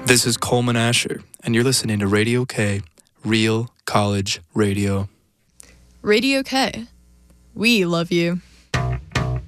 This is Coleman Asher, and you're listening to Radio K, Real College Radio. Radio K. We love you.